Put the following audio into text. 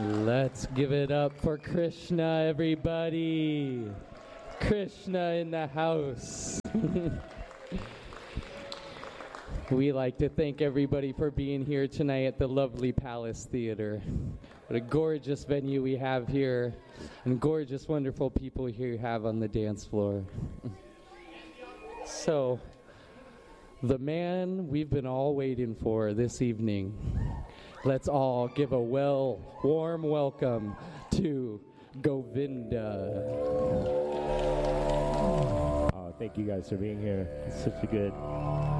Let's give it up for Krishna, everybody. Krishna in the house. We like to thank everybody for being here tonight at the lovely Palace Theater. What a gorgeous venue we have here, and gorgeous, wonderful people here you have on the dance floor. So, the man we've been all waiting for this evening. Let's all give a warm welcome to Govinda. Oh, thank you guys for being here. It's such a good